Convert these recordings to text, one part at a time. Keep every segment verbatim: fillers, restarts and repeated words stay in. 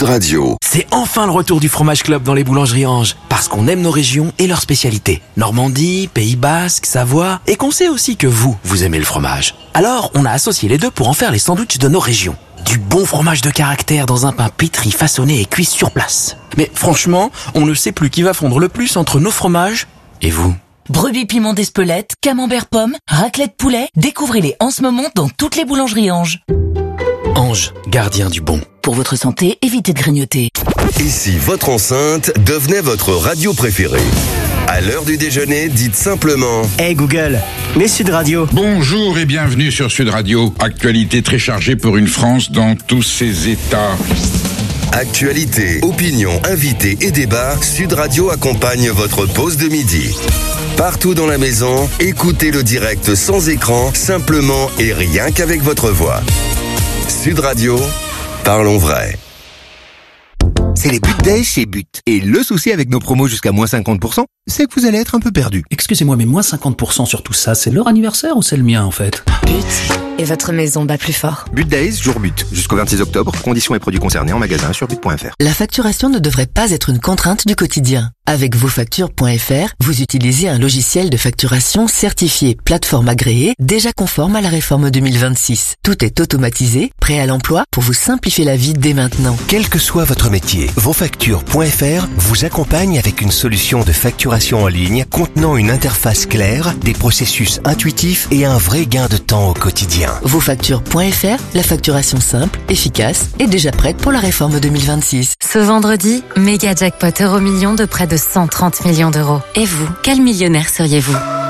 Radio. C'est enfin le retour du fromage club dans les boulangeries Ange. Parce qu'on aime nos régions et leurs spécialités. Normandie, Pays Basque, Savoie. Et qu'on sait aussi que vous, vous aimez le fromage. Alors, on a associé les deux pour en faire les sandwichs de nos régions. Du bon fromage de caractère dans un pain pétri, façonné et cuit sur place. Mais franchement, on ne sait plus qui va fondre le plus entre nos fromages et vous. Brebis piment d'Espelette, camembert pomme, raclette poulet, découvrez-les en ce moment dans toutes les boulangeries Ange. Ange, gardien du bon. Pour votre santé, évitez de grignoter. Et si votre enceinte devenait votre radio préférée? À l'heure du déjeuner, dites simplement Hey Google, mets Sud Radio. Bonjour et bienvenue sur Sud Radio. Actualité très chargée pour une France dans tous ses états. Actualité, opinion, invités et débats, Sud Radio accompagne votre pause de midi. Partout dans la maison, écoutez le direct sans écran, simplement et rien qu'avec votre voix. Sud Radio, parlons vrai. C'est les But Days chez But. Et le souci avec nos promos jusqu'à moins cinquante pour cent, c'est que vous allez être un peu perdu. Excusez-moi, mais moins cinquante pour cent sur tout ça, c'est leur anniversaire ou c'est le mien en fait? But. Et votre maison bat plus fort. But Days, jour But. Jusqu'au vingt-six octobre, conditions et produits concernés en magasin sur but point f r. La facturation ne devrait pas être une contrainte du quotidien. Avec vosfactures point f r, vous utilisez un logiciel de facturation certifié plateforme agréée, déjà conforme à la réforme deux mille vingt-six. Tout est automatisé, prêt à l'emploi pour vous simplifier la vie dès maintenant. Quel que soit votre métier, vosfactures point f r vous accompagne avec une solution de facturation en ligne contenant une interface claire, des processus intuitifs et un vrai gain de temps au quotidien. vosfactures point f r, la facturation simple, efficace et déjà prête pour la réforme deux mille vingt-six. Ce vendredi, méga jackpot euro million de près de cent trente millions d'euros. Et vous, quel millionnaire seriez-vous?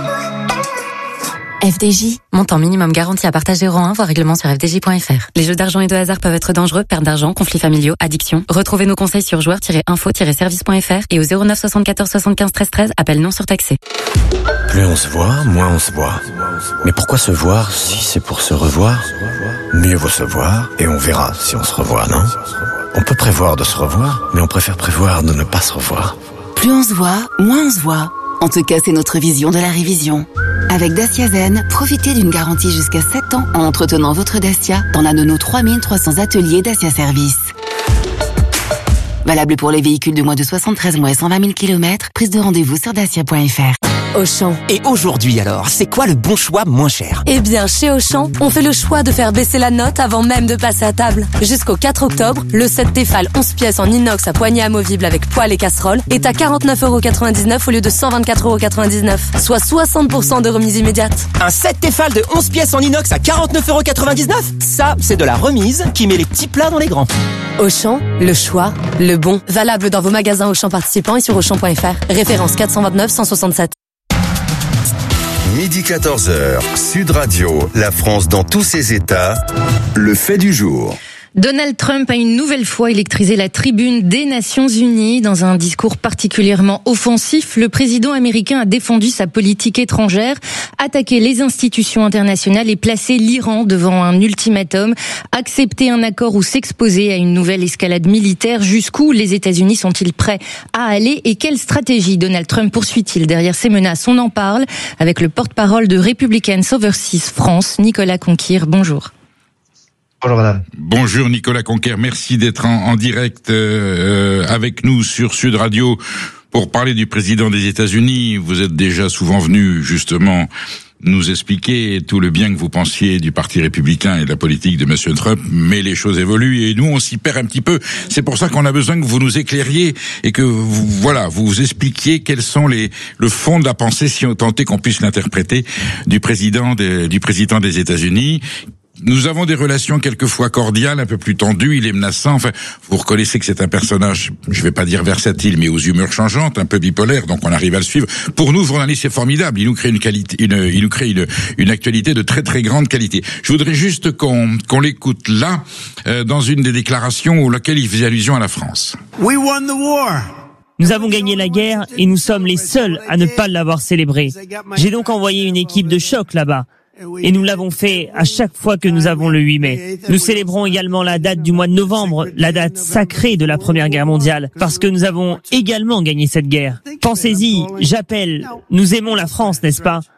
F D J, montant minimum garanti à partage zéro un, voire règlement sur f d j point f r. Les jeux d'argent et de hasard peuvent être dangereux, perte d'argent, conflits familiaux, addiction. Retrouvez nos conseils sur joueurs tiret info tiret service point f r et au zéro neuf soixante-quatorze soixante-quinze treize treize, appel non surtaxé. Plus on se voit, moins on se voit. Mais pourquoi se voir si c'est pour se revoir? Mieux vaut se voir et on verra si on se revoit, non? On peut prévoir de se revoir, mais on préfère prévoir de ne pas se revoir. Plus on se voit, moins on se voit. En tout cas, c'est notre vision de la révision. Avec Dacia Zen, profitez d'une garantie jusqu'à sept ans en entretenant votre Dacia dans l'un de nos trois mille trois cents ateliers Dacia Service. Valable pour les véhicules de moins de soixante-treize mois et cent vingt mille kilomètres. Prise de rendez-vous sur dacia point f r. Auchan. Et aujourd'hui alors, c'est quoi le bon choix moins cher? Eh bien, chez Auchan, on fait le choix de faire baisser la note avant même de passer à table. Jusqu'au quatre octobre, le set Tefal onze pièces en inox à poignée amovible avec poêle et casserole est à quarante-neuf euros quatre-vingt-dix-neuf au lieu de cent vingt-quatre euros quatre-vingt-dix-neuf, soit soixante pour cent de remise immédiate. Un set Tefal de onze pièces en inox à quarante-neuf euros quatre-vingt-dix-neuf? Ça, c'est de la remise qui met les petits plats dans les grands. Auchan, le choix, le bon. Valable dans vos magasins Auchan participants et sur auchan point f r. Référence quatre cent vingt-neuf cent soixante-sept. Midi quatorze heures, Sud Radio, la France dans tous ses états, le fait du jour. Donald Trump a une nouvelle fois électrisé la tribune des Nations Unies. Dans un discours particulièrement offensif, le président américain a défendu sa politique étrangère, attaqué les institutions internationales et placé l'Iran devant un ultimatum, accepter un accord ou s'exposer à une nouvelle escalade militaire. Jusqu'où les États-Unis sont-ils prêts à aller et quelle stratégie Donald Trump poursuit-il derrière ces menaces? On en parle avec le porte-parole de Republicans Overseas France, Nicolas Conquir. Bonjour. Bonjour madame. Bonjour Nicolas Conquer, merci d'être en, en direct euh, avec nous sur Sud Radio pour parler du président des États-Unis. Vous êtes déjà souvent venu justement nous expliquer tout le bien que vous pensiez du Parti républicain et de la politique de Monsieur Trump, mais les choses évoluent et nous on s'y perd un petit peu. C'est pour ça qu'on a besoin que vous nous éclairiez et que vous, voilà, vous vous expliquiez quels sont les le fond de la pensée, si tant est qu'on puisse l'interpréter, du président des, du président des États-Unis. Nous avons des relations quelquefois cordiales, un peu plus tendues, il est menaçant. Enfin, vous reconnaissez que c'est un personnage, je vais pas dire versatile, mais aux humeurs changeantes, un peu bipolaire, donc on arrive à le suivre. Pour nous, journalistes, c'est formidable. Il nous crée une qualité, une, il nous crée une, une actualité de très très grande qualité. Je voudrais juste qu'on, qu'on l'écoute là, euh, dans une des déclarations où laquelle il faisait allusion à la France. We won the war. Nous avons gagné la guerre et nous sommes les seuls à ne pas l'avoir célébrée. J'ai donc envoyé une équipe de choc là-bas. Et nous l'avons fait à chaque fois que nous avons le huit mai. Nous célébrons également la date du mois de novembre, la date sacrée de la Première Guerre mondiale, parce que nous avons également gagné cette guerre. Pensez-y, j'appelle, nous aimons la France, n'est-ce pas?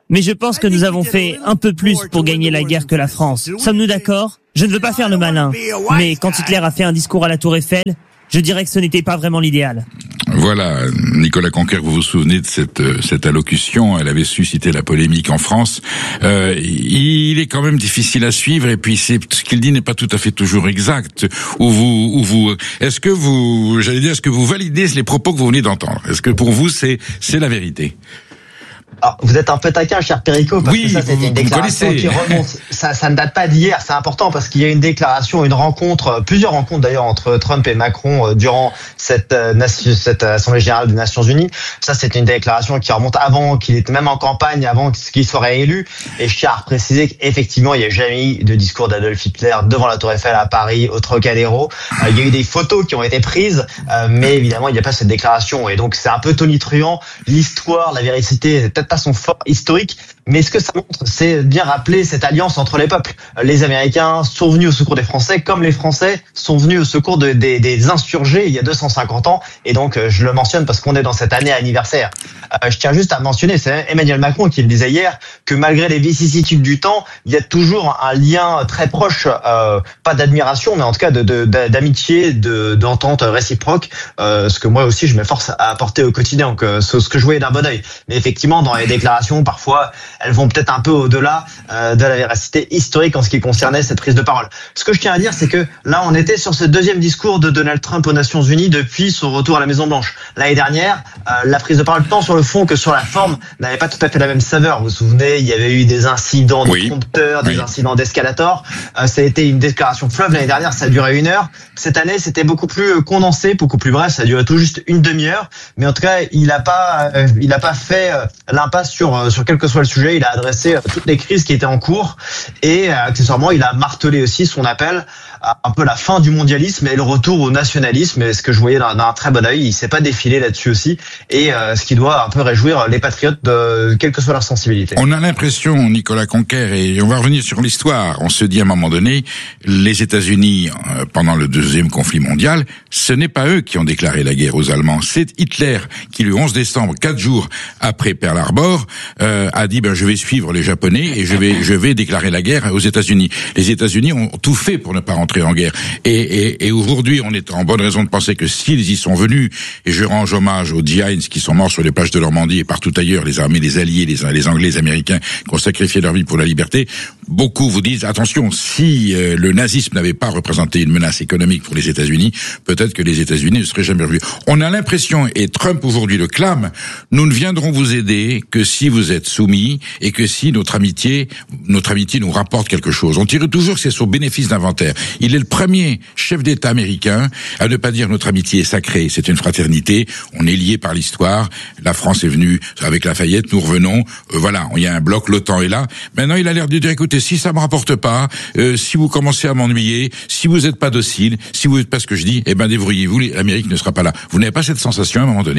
Mais je pense que nous avons fait un peu plus pour gagner la guerre que la France. Sommes-nous d'accord ? Je ne veux pas faire le malin. Mais quand Hitler a fait un discours à la Tour Eiffel, je dirais que ce n'était pas vraiment l'idéal. Voilà, Nicolas Conquer, vous vous souvenez de cette cette allocution, elle avait suscité la polémique en France. Euh, il est quand même difficile à suivre, et puis c'est ce qu'il dit n'est pas tout à fait toujours exact. Ou vous, ou vous, est-ce que vous, j'allais dire, est-ce que vous validez les propos que vous venez d'entendre ? Est-ce que pour vous c'est c'est la vérité ? Alors, vous êtes un peu taquin, cher Perico, parce oui, que ça, c'était une déclaration qui remonte. Ça, ça ne date pas d'hier, c'est important parce qu'il y a une déclaration, une rencontre, plusieurs rencontres d'ailleurs entre Trump et Macron durant cette, euh, cette Assemblée Générale des Nations Unies. Ça, c'est une déclaration qui remonte avant qu'il était même en campagne, avant qu'il soit réélu. Et je tiens à préciser qu'effectivement, il n'y a jamais eu de discours d'Adolf Hitler devant la Tour Eiffel à Paris, au Trocadéro. Euh, il y a eu des photos qui ont été prises, euh, mais évidemment, il n'y a pas cette déclaration. Et donc, c'est un peu tonitruant. L'histoire, la vérité, c'est peut-être pas son fort historique, mais ce que ça montre, c'est bien rappeler cette alliance entre les peuples. Les Américains sont venus au secours des Français, comme les Français sont venus au secours de, des, des insurgés il y a deux cent cinquante ans, et donc je le mentionne parce qu'on est dans cette année anniversaire. Euh, je tiens juste à mentionner, c'est Emmanuel Macron qui le disait hier, que malgré les vicissitudes du temps, il y a toujours un lien très proche, euh, pas d'admiration, mais en tout cas de, de, d'amitié, de, d'entente réciproque, euh, ce que moi aussi je m'efforce à apporter au quotidien, donc euh, ce que je voyais d'un bon œil. Mais effectivement, dans les déclarations, parfois, elles vont peut-être un peu au-delà euh, de la véracité historique en ce qui concernait cette prise de parole. Ce que je tiens à dire, c'est que là, on était sur ce deuxième discours de Donald Trump aux Nations Unies depuis son retour à la Maison-Blanche. L'année dernière, euh, la prise de parole, tant sur le fond que sur la forme, n'avait pas tout à fait la même saveur. Vous vous souvenez, il y avait eu des incidents de oui. prompteurs, des oui. incidents d'escalator. Euh, ça a été une déclaration fleuve. L'année dernière, ça a duré une heure. Cette année, c'était beaucoup plus condensé, beaucoup plus bref. Ça a duré tout juste une demi-heure. Mais en tout cas, il n'a pas, euh, il n'a pas fait euh, l'impasse sur euh, sur quel que soit le sujet. Il a adressé euh, toutes les crises qui étaient en cours et euh, accessoirement, il a martelé aussi son appel à un peu la fin du mondialisme et le retour au nationalisme. Et ce que je voyais d'un, d'un très bon œil, il s'est pas défilé là-dessus aussi. Et euh, ce qui doit un peu réjouir les patriotes, de, quelle que soit leur sensibilité. On a l'impression, Nicolas Conquer, et on va revenir sur l'histoire. On se dit à un moment donné, les États-Unis euh, pendant le deuxième conflit mondial, ce n'est pas eux qui ont déclaré la guerre aux Allemands, c'est Hitler qui le onze décembre, quatre jours après Pearl Harbor, euh, a dit ben je vais suivre les Japonais et je vais je vais déclarer la guerre aux États-Unis. Les États-Unis ont tout fait pour ne pas rentrer en guerre. Et, et, et aujourd'hui, on est en bonne raison de penser que s'ils y sont venus, et je rends hommage aux Giants qui sont morts sur les plages de Normandie et partout ailleurs, les armées, les alliés, les, les Anglais, les Américains qui ont sacrifié leur vie pour la liberté, beaucoup vous disent attention, si euh, le nazisme n'avait pas représenté une menace économique pour les États-Unis, peut-être que les États-Unis ne seraient jamais revus. On a l'impression, et Trump aujourd'hui le clame, nous ne viendrons vous aider que si vous êtes soumis et que si notre amitié, notre amitié nous rapporte quelque chose. On tire toujours que c'est son bénéfice d'inventaire. Il est le premier chef d'État américain à ne pas dire notre amitié est sacrée, c'est une fraternité, on est liés par l'histoire, la France est venue avec Lafayette, nous revenons, euh, voilà, il y a un bloc, l'OTAN est là. Maintenant, il a l'air de dire, écoutez, si ça me rapporte pas, euh, si vous commencez à m'ennuyer, si vous n'êtes pas docile, si vous n'êtes pas ce que je dis, eh ben débrouillez-vous, l'Amérique ne sera pas là. Vous n'avez pas cette sensation à un moment donné ?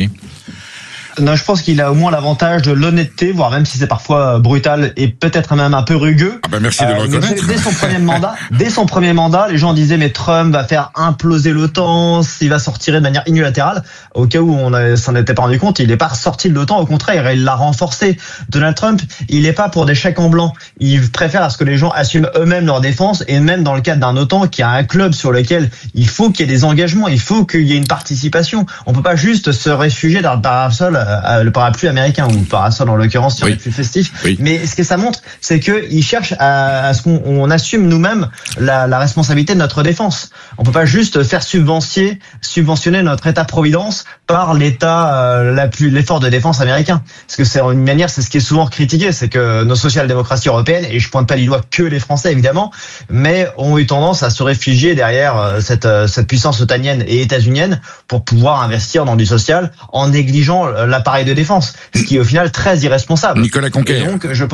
Non, je pense qu'il a au moins l'avantage de l'honnêteté, voire même si c'est parfois brutal et peut-être même un peu rugueux. Ah ben merci de le reconnaître. Dès son premier mandat, dès son premier mandat, les gens disaient mais Trump va faire imploser l'OTAN, il va sortir de manière unilatérale. Au cas où on ne s'en était pas rendu compte, il n'est pas sorti de l'OTAN, au contraire, il l'a renforcé. Donald Trump, il n'est pas pour des chèques en blanc. Il préfère à ce que les gens assument eux-mêmes leur défense, et même dans le cadre d'un OTAN qui a un club sur lequel il faut qu'il y ait des engagements, il faut qu'il y ait une participation. On peut pas juste se réfugier dans le parasol le parapluie américain, ou le parasol en l'occurrence si on est plus festif. Oui. Mais ce que ça montre, c'est que il cherche à, à ce qu'on on assume nous-mêmes la, la responsabilité de notre défense. On peut pas juste faire subventionner, subventionner notre État-providence par l'État, euh, la plus, l'effort de défense américain. Parce que c'est une manière, c'est ce qui est souvent critiqué, c'est que nos social-démocraties européennes, et je pointe pas du doigt que les Français évidemment, mais ont eu tendance à se réfugier derrière cette, cette puissance otanienne et états-unienne pour pouvoir investir dans du social en négligeant l'appareil de défense, ce qui est au final très irresponsable. Nicolas Conquer. Et donc, je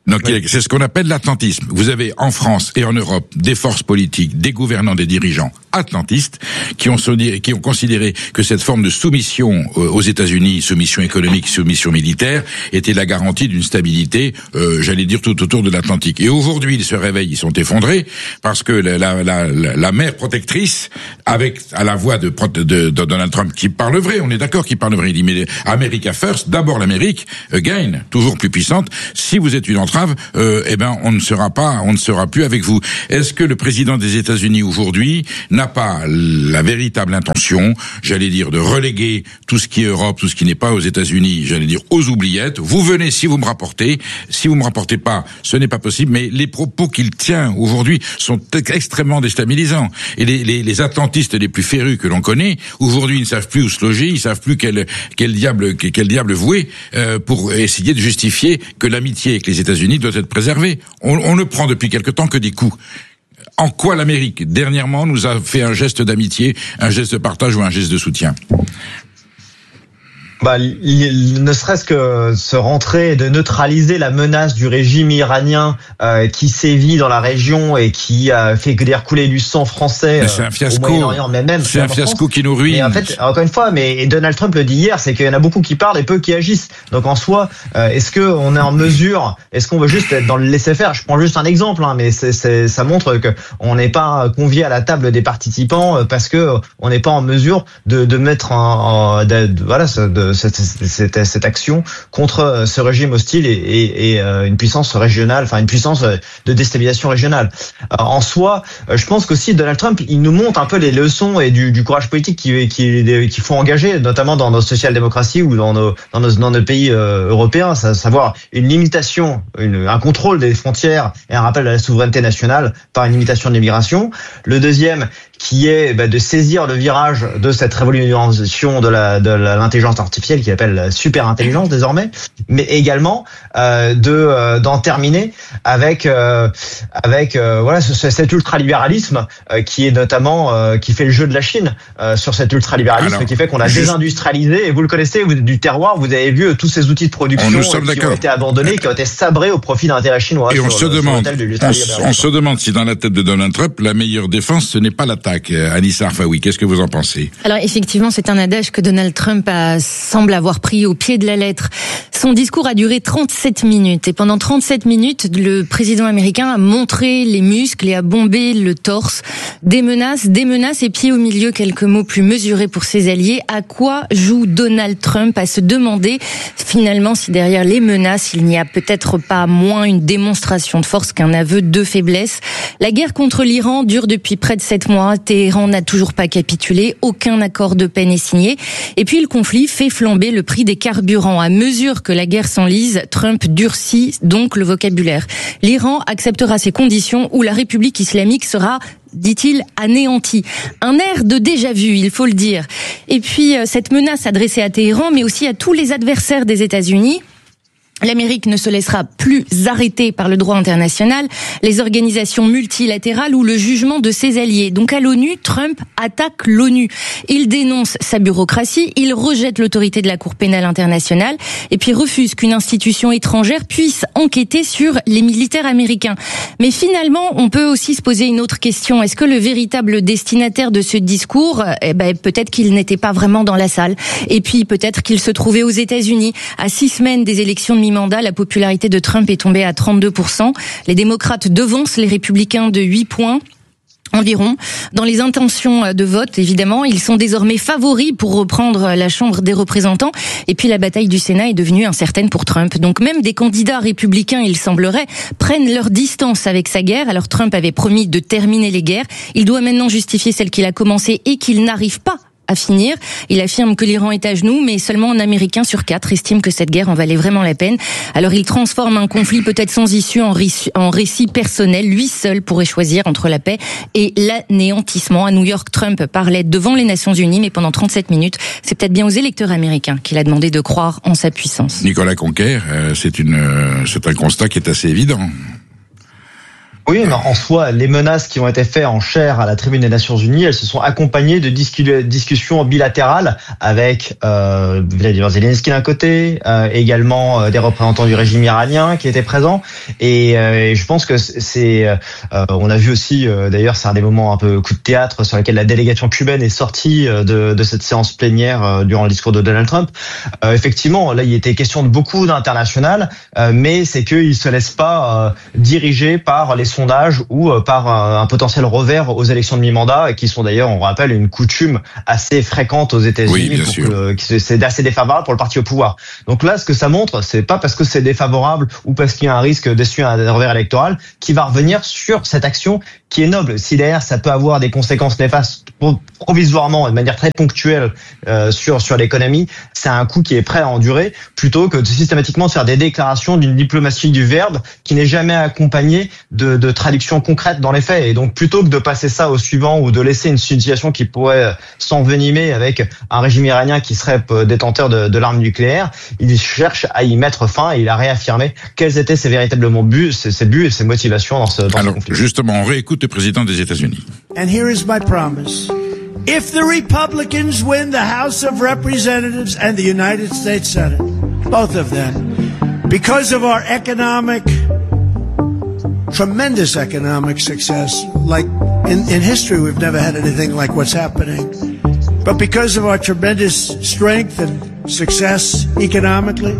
Donc oui. C'est ce qu'on appelle l'atlantisme. Vous avez en France et en Europe des forces politiques, des gouvernants, des dirigeants atlantistes qui ont, qui ont considéré que cette forme de soumission aux États-Unis, soumission économique, soumission militaire, était la garantie d'une stabilité, euh, j'allais dire, tout autour de l'Atlantique. Et aujourd'hui, ils se réveillent, ils sont effondrés parce que la, la, la, la mère protectrice, avec à la voix de, de, de Donald Trump, qui parle vrai, on est d'accord qu'il parle vrai, il dit mais America first, d'abord l'Amérique, again, toujours plus puissante. Si vous êtes une entrave, euh, eh ben on ne sera pas, on ne sera plus avec vous. Est-ce que le président des États-Unis aujourd'hui n'a pas la véritable intention, j'allais dire, de reléguer tout ce qui est Europe, tout ce qui n'est pas aux États-Unis, j'allais dire aux oubliettes. Vous venez si vous me rapportez, si vous me rapportez pas, ce n'est pas possible. Mais les propos qu'il tient aujourd'hui sont extrêmement déstabilisants. Et les, les, les atlantistes les plus férus que l'on connaît aujourd'hui, ils ne savent plus où se loger, ils savent plus quel quel diable quel diable vouer euh, pour essayer de justifier que l'amitié avec les États-Unis doit être préservée. On, on ne prend depuis quelque temps que des coups. En quoi l'Amérique, dernièrement, nous a fait un geste d'amitié, un geste de partage ou un geste de soutien ? Bah, il, ne serait-ce que se rentrer, de neutraliser la menace du régime iranien euh, qui sévit dans la région et qui a fait dire couler du sang français. Mais c'est un fiasco. Au Moyen-Orient, mais même c'est un fiasco qui nous ruine. Et en fait, encore une fois, mais et Donald Trump le dit hier, c'est qu'il y en a beaucoup qui parlent et peu qui agissent. Donc en soi, euh, est-ce que on est en mesure, est-ce qu'on veut juste être dans le laisser-faire ? Je prends juste un exemple, hein, mais c'est, c'est, ça montre que on n'est pas convié à la table des participants parce que on n'est pas en mesure de, de mettre en, en de, de, voilà, de Cette, cette, cette action contre ce régime hostile et, et, et une puissance régionale, enfin une puissance de déstabilisation régionale. En soi, je pense qu'aussi Donald Trump, il nous montre un peu les leçons et du, du courage politique qu'il qui, qui faut engager, notamment dans nos social-démocraties ou dans nos, dans nos, dans nos pays euh, européens, à savoir une limitation, une, un contrôle des frontières et un rappel à la souveraineté nationale par une limitation de l'immigration. Le deuxième, qui est bah, de saisir le virage de cette révolution de la de l'intelligence artificielle qui appelle la super intelligence désormais, mais également euh, de euh, d'en terminer avec euh, avec euh, voilà ce, cet ultralibéralisme euh, qui est notamment euh, qui fait le jeu de la Chine euh, sur cet ultralibéralisme Alors, qui fait qu'on a juste... désindustrialisé et vous le connaissez vous, du terroir, vous avez vu euh, tous ces outils de production nous euh, qui ont été abandonnés, qui ont été sabrés au profit d'un intérêt chinois. Et on sur, se demande, on, on se demande si dans la tête de Donald Trump la meilleure défense ce n'est pas l'attaque. Anissa Arfaoui, qu'est-ce que vous en pensez ? Alors effectivement, c'est un adage que Donald Trump a, semble avoir pris au pied de la lettre. Son discours a duré trente-sept minutes et pendant trente-sept minutes, le président américain a montré les muscles et a bombé le torse. Des menaces, des menaces et puis au milieu quelques mots plus mesurés pour ses alliés. À quoi joue Donald Trump ? À se demander finalement si derrière les menaces, il n'y a peut-être pas moins une démonstration de force qu'un aveu de faiblesse. La guerre contre l'Iran dure depuis près de sept mois. Téhéran n'a toujours pas capitulé, aucun accord de paix n'est signé. Et puis le conflit fait flamber le prix des carburants. À mesure que la guerre s'enlise, Trump durcit donc le vocabulaire. L'Iran acceptera ces conditions où la République islamique sera, dit-il, anéanti. Un air de déjà-vu, il faut le dire. Et puis cette menace adressée à Téhéran, mais aussi à tous les adversaires des États-Unis. L'Amérique ne se laissera plus arrêter par le droit international, les organisations multilatérales ou le jugement de ses alliés. Donc à l'ONU, Trump attaque l'ONU. Il dénonce sa bureaucratie, il rejette l'autorité de la Cour pénale internationale et puis refuse qu'une institution étrangère puisse enquêter sur les militaires américains. Mais finalement, on peut aussi se poser une autre question. Est-ce que le véritable destinataire de ce discours, eh ben, peut-être qu'il n'était pas vraiment dans la salle. Et puis peut-être qu'il se trouvait aux États-Unis, à six semaines des élections de mi-mandat, la popularité de Trump est tombée à trente-deux pour cent. Les démocrates devancent les républicains de huit points. Environ. Dans les intentions de vote, évidemment, ils sont désormais favoris pour reprendre la Chambre des représentants. Et puis la bataille du Sénat est devenue incertaine pour Trump. Donc même des candidats républicains, il semblerait, prennent leur distance avec sa guerre. Alors Trump avait promis de terminer les guerres. Il doit maintenant justifier celle qu'il a commencée et qu'il n'arrive pas à finir. Il affirme que l'Iran est à genoux, mais seulement un Américain sur quatre estime que cette guerre en valait vraiment la peine. Alors il transforme un conflit peut-être sans issue en, récit, en récit personnel. Lui seul pourrait choisir entre la paix et l'anéantissement. À New York, Trump parlait devant les Nations Unies, mais pendant trente-sept minutes, c'est peut-être bien aux électeurs américains qu'il a demandé de croire en sa puissance. Nicolas Conquer, euh, c'est une, euh, c'est un constat qui est assez évident. Oui, mais en soi, les menaces qui ont été faites en chair à la tribune des Nations Unies, elles se sont accompagnées de discu- discussions bilatérales avec euh, Vladimir Zelensky d'un côté, euh, également euh, des représentants du régime iranien qui étaient présents. Et, euh, et je pense que c'est, euh, on a vu aussi, euh, d'ailleurs, c'est un des moments un peu coup de théâtre sur lequel la délégation cubaine est sortie euh, de, de cette séance plénière euh, durant le discours de Donald Trump. Euh, effectivement, là, il était question de beaucoup d'international, euh, mais c'est qu'ils se laissent pas euh, diriger par les sondage ou par un, un potentiel revers aux élections de mi-mandat, qui sont d'ailleurs, on rappelle, une coutume assez fréquente aux États-Unis, oui, bien pour sûr. Que, que c'est assez défavorable pour le parti au pouvoir. Donc là, ce que ça montre, c'est pas parce que c'est défavorable ou parce qu'il y a un risque d'essuyer un revers électoral qui va revenir sur cette action qui est noble. Si derrière ça peut avoir des conséquences néfastes provisoirement, de manière très ponctuelle euh, sur sur l'économie, c'est un coût qui est prêt à endurer, plutôt que de systématiquement faire des déclarations d'une diplomatie du verbe qui n'est jamais accompagnée de, de traduction concrète dans les faits. Et donc plutôt que de passer ça au suivant ou de laisser une situation qui pourrait s'envenimer avec un régime iranien qui serait détenteur de, de l'arme nucléaire, il cherche à y mettre fin et il a réaffirmé quels étaient ses véritablement buts, ses, ses buts et ses motivations dans ce, dans Alors, ce conflit. Justement, on réécoute le président des États-Unis. And here is my promise. If the Republicans win the House of Representatives and the United States Senate, both of them, because of our economic, tremendous economic success, like in, in history we've never had anything like what's happening, but because of our tremendous strength and success economically,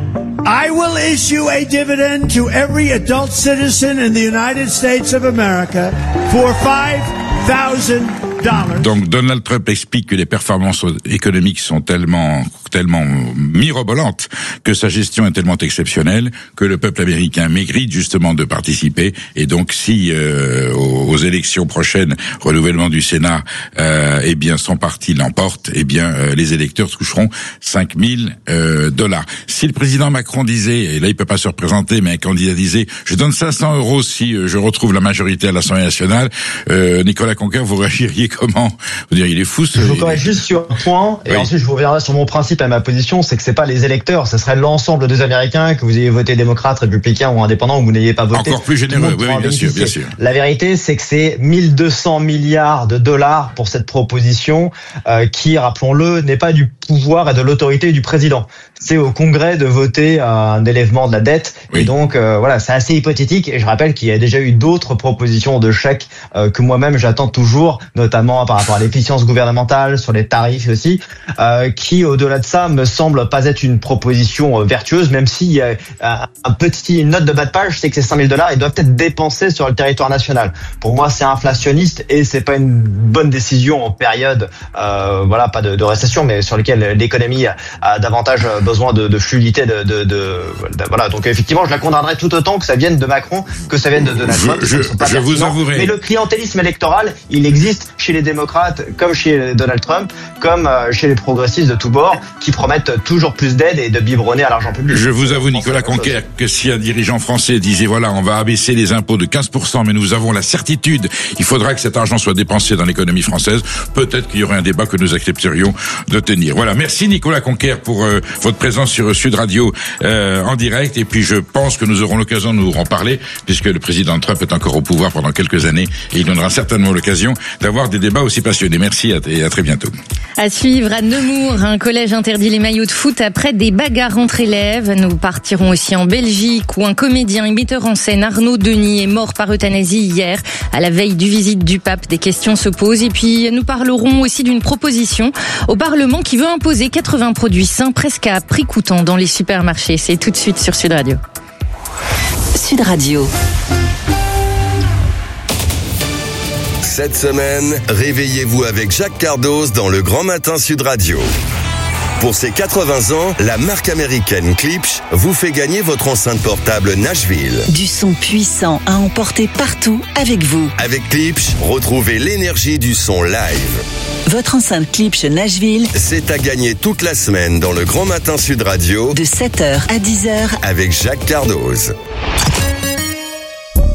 I will issue a dividend to every adult citizen in the United States of America for five thousand dollars. Donc Donald Trump explique que les performances économiques sont tellement tellement mirobolantes, que sa gestion est tellement exceptionnelle, que le peuple américain mérite justement de participer. Et donc si euh, aux, aux élections prochaines, renouvellement du Sénat, euh, eh bien son parti l'emporte, eh bien euh, les électeurs toucheront cinq mille euh, dollars. Si le président Macron disait, et là il peut pas se représenter, mais un candidat disait, je donne cinq cents euros si euh, je retrouve la majorité à l'Assemblée nationale, euh, Nicolas Conquer, vous réagiriez comment? Vous diriez, il est fou ce... Je vous corrige juste sur un point, et oui. Ensuite je vous reviendrai sur mon principe et ma position, c'est que c'est pas les électeurs, ce serait l'ensemble des Américains, que vous ayez voté démocrate, républicain ou indépendant, ou vous n'ayez pas voté. Encore plus généreux, oui, oui bien sûr, bien sûr. La vérité, c'est que c'est mille deux cents milliards de dollars pour cette proposition, euh, qui, rappelons-le, n'est pas du pouvoir et de l'autorité du président. C'est au Congrès de voter un élèvement de la dette, oui. Et donc euh, voilà, c'est assez hypothétique, et je rappelle qu'il y a déjà eu d'autres propositions de chèques euh, que moi-même j'attends toujours, notamment par rapport à l'efficience gouvernementale, sur les tarifs aussi, euh, qui au-delà de ça me semble pas être une proposition euh, vertueuse, même s'il y a un, un petit une note de bas de page, c'est que ces cinq mille dollars, ils doivent être dépensés sur le territoire national. Pour moi, c'est inflationniste et c'est pas une bonne décision en période, euh, voilà, pas de, de récession, mais sur lequel l'économie a, a davantage besoin de, de fluidité, de, de, de, de voilà. Donc effectivement, je la condamnerai tout autant que ça vienne de Macron, que ça vienne de Donald Trump. Je, je, je vous avouerai. Mais le clientélisme électoral, il existe chez les démocrates, comme chez Donald Trump, comme chez les progressistes de tous bords, qui promettent toujours plus d'aide et de biberonner à l'argent public. Je vous avoue, Nicolas Conquer, que si un dirigeant français disait, voilà, on va abaisser les impôts de quinze pour cent, mais nous avons la certitude, il faudra que cet argent soit dépensé dans l'économie française, peut-être qu'il y aurait un débat que nous accepterions de tenir. Voilà, merci Nicolas Conquer pour euh, votre présence sur Sud Radio euh, en direct, et puis je pense que nous aurons l'occasion de nous en parler, puisque le président Trump est encore au pouvoir pendant quelques années, et il donnera certainement l'occasion d'avoir des débats aussi passionnés. Merci et à très bientôt. À suivre à Nemours, un collège interdit les maillots de foot après des bagarres entre élèves. Nous partirons aussi en Belgique, où un comédien et metteur en scène, Arnaud Denis, est mort par euthanasie hier. À la veille du visite du pape, des questions se posent. Et puis, nous parlerons aussi d'une proposition au Parlement qui veut imposer quatre-vingts produits sains presque à prix coûtant dans les supermarchés. C'est tout de suite sur Sud Radio. Sud Radio. Cette semaine, réveillez-vous avec Jacques Cardoz dans le Grand Matin Sud Radio. Pour ses quatre-vingts ans, la marque américaine Klipsch vous fait gagner votre enceinte portable Nashville. Du son puissant à emporter partout avec vous. Avec Klipsch, retrouvez l'énergie du son live. Votre enceinte Klipsch Nashville, c'est à gagner toute la semaine dans le Grand Matin Sud Radio. De sept heures à dix heures. Avec Jacques Cardoz.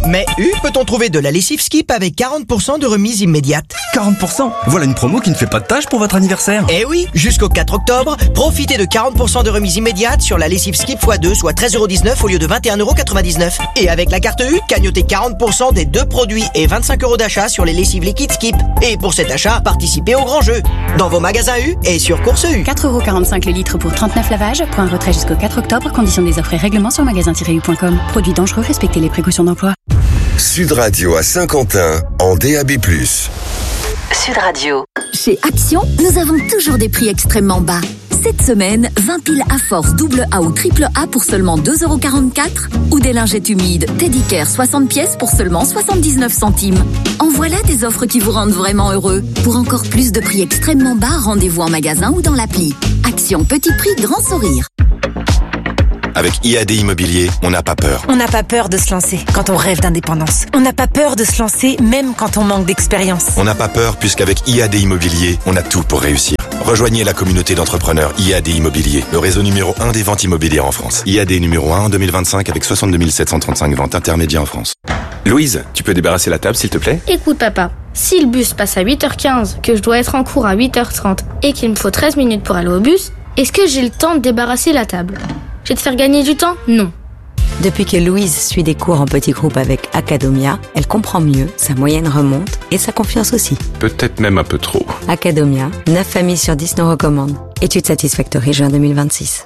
Mais U, peut-on trouver de la lessive Skip avec quarante pour cent de remise immédiate? quarante pour cent? Voilà une promo qui ne fait pas de tâche pour votre anniversaire. Eh oui, jusqu'au quatre octobre, profitez de quarante pour cent de remise immédiate sur la lessive Skip fois deux, soit treize euros dix-neuf au lieu de vingt et un euros quatre-vingt-dix-neuf. Et avec la carte U, cagnotez quarante pour cent des deux produits et vingt-cinq euros d'achat sur les lessives liquides Skip. Et pour cet achat, participez au grand jeu. Dans vos magasins U et sur Course U. quatre euros quarante-cinq le litre pour trente-neuf lavages. Point retrait jusqu'au quatre octobre. Conditions des offres et règlements sur magasin tiret u point com. Produits dangereux, respectez les précautions d'emploi. Sud Radio à Saint-Quentin en D A B plus. Sud Radio. Chez Action, nous avons toujours des prix extrêmement bas. Cette semaine, vingt piles à force double A ou triple A pour seulement deux euros quarante-quatre ou des lingettes humides Teddy Care soixante pièces pour seulement soixante-dix-neuf centimes. En voilà des offres qui vous rendent vraiment heureux. Pour encore plus de prix extrêmement bas, rendez-vous en magasin ou dans l'appli. Action, petit prix, grand sourire. Avec I A D Immobilier, on n'a pas peur. On n'a pas peur de se lancer quand on rêve d'indépendance. On n'a pas peur de se lancer même quand on manque d'expérience. On n'a pas peur puisqu'avec I A D Immobilier, on a tout pour réussir. Rejoignez la communauté d'entrepreneurs I A D Immobilier, le réseau numéro un des ventes immobilières en France. I A D numéro un en deux mille vingt-cinq avec soixante-deux mille sept cent trente-cinq ventes intermédiaires en France. Louise, tu peux débarrasser la table s'il te plaît? Écoute papa, si le bus passe à huit heures quinze, que je dois être en cours à huit heures trente et qu'il me faut treize minutes pour aller au bus, est-ce que j'ai le temps de débarrasser la table? Je vais te faire gagner du temps? Non. Depuis que Louise suit des cours en petits groupes avec Academia, elle comprend mieux, sa moyenne remonte et sa confiance aussi. Peut-être même un peu trop. Academia, neuf familles sur dix nous recommandent. Étude Satisfactory juin deux mille vingt-six.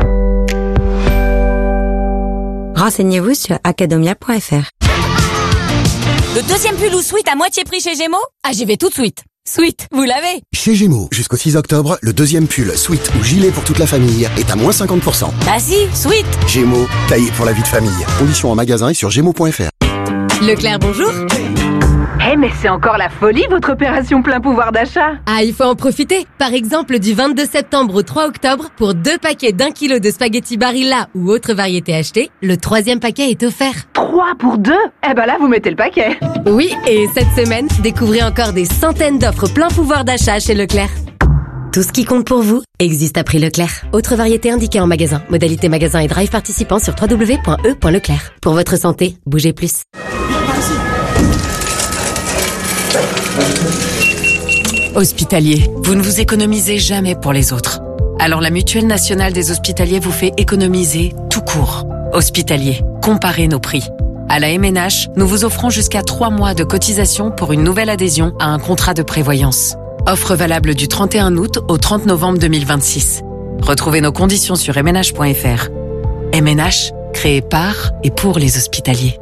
Renseignez-vous sur academia point f r. Le deuxième pull ou sweat à moitié prix chez Gémeaux? Ah, j'y vais tout de suite. Sweat, vous l'avez? Chez Gémeaux, jusqu'au six octobre, le deuxième pull, sweat ou gilet pour toute la famille est à moins cinquante pour cent. Bah si, sweat. Gémeaux, taillé pour la vie de famille. Conditions en magasin et sur gémeaux point f r. Leclerc, bonjour. Eh hey, mais c'est encore la folie votre opération plein pouvoir d'achat. Ah, il faut en profiter. Par exemple, du vingt-deux septembre au trois octobre, pour deux paquets d'un kilo de spaghettis Barilla ou autre variété achetée, le troisième paquet est offert. Trois pour deux? Eh ben là, vous mettez le paquet. Oui, et cette semaine, découvrez encore des centaines d'offres plein pouvoir d'achat chez Leclerc. Tout ce qui compte pour vous existe à prix Leclerc. Autre variété indiquée en magasin. Modalité magasin et drive participant sur w w w point e point leclerc. Pour votre santé, bougez plus. Hospitalier, vous ne vous économisez jamais pour les autres. Alors la Mutuelle nationale des hospitaliers vous fait économiser tout court. Hospitalier, comparez nos prix. À la M N H, nous vous offrons jusqu'à trois mois de cotisation pour une nouvelle adhésion à un contrat de prévoyance. Offre valable du trente et un août au trente novembre deux mille vingt-six. Retrouvez nos conditions sur m n h point f r. M N H, créé par et pour les hospitaliers.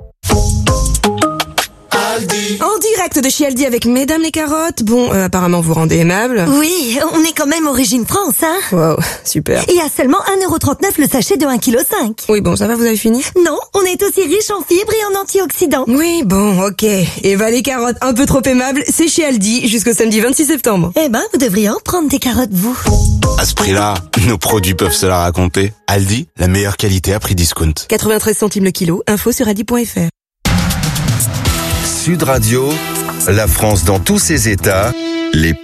En direct de chez Aldi avec Mesdames les carottes. Bon, euh, apparemment vous rendez aimable. Oui, on est quand même origine France, hein. Wow, super. Et à seulement un euro trente-neuf le sachet de un virgule cinq kilos. Oui, bon, ça va, vous avez fini? Non, on est aussi riche en fibres et en antioxydants. Oui, bon, ok. Eva les carottes, un peu trop aimables, c'est chez Aldi jusqu'au samedi vingt-six septembre. Eh ben, vous devriez en prendre des carottes, vous. À ce prix-là, nos produits peuvent se la raconter. Aldi, la meilleure qualité à prix discount. quatre-vingt-treize centimes le kilo, info sur aldi point f r. Sud Radio, la France dans tous ses états, les